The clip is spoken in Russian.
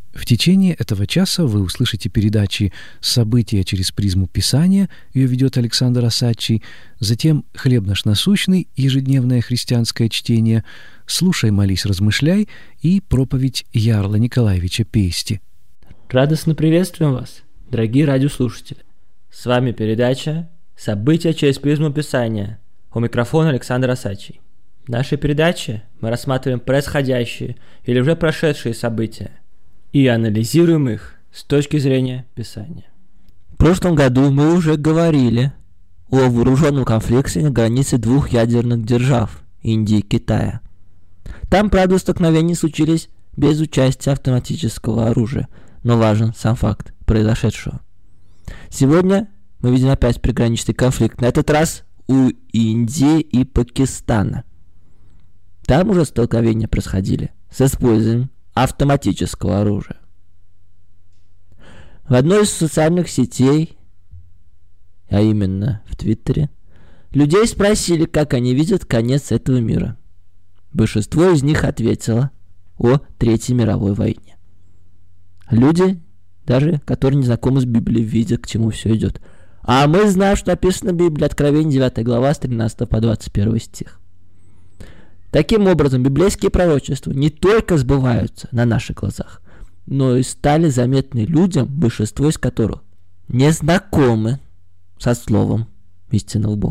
В течение этого часа вы услышите передачи «События через призму Писания», ее ведет Александр Осадчий, затем «Хлеб наш насущный», ежедневное христианское чтение, «Слушай, молись, размышляй» и проповедь Ярла Николаевича Пести. Радостно приветствуем вас, дорогие радиослушатели. С вами передача «События через призму Писания». У микрофона Александр Осадчий. В нашей передаче мы рассматриваем происходящие или уже прошедшие события и анализируем их с точки зрения Писания. В прошлом году мы уже говорили о вооруженном конфликте на границе двух ядерных держав – Индии и Китая. Там, правда, столкновения случились без участия автоматического оружия, но важен сам факт произошедшего. Сегодня мы видим опять приграничный конфликт, на этот раз у Индии и Пакистана. Там уже столкновения происходили с использованием автоматического оружия. В одной из социальных сетей, а именно в Твиттере, людей спросили, как они видят конец этого мира. Большинство из них ответило о Третьей мировой войне. Люди, даже которые не знакомы с Библией, видят, к чему все идет. А мы знаем, что написано в Библии, Откровение 9 глава, с 13 по 21 стих. Таким образом, библейские пророчества не только сбываются на наших глазах, но и стали заметны людям, большинство из которых не знакомы со словом истинного Бога.